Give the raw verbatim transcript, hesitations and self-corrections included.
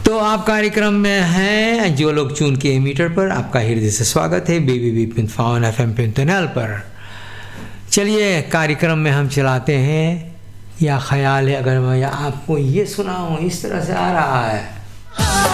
तो आप कार्यक्रम में हैं जो लोग चून के मीटर पर, आपका हृदय से स्वागत है B B B पिंथावन F M पिंथनल पर। चलिए कार्यक्रम में हम चलाते हैं या ख्याल है, अगर मैं आपको ये सुनाऊँ इस तरह से आ रहा है।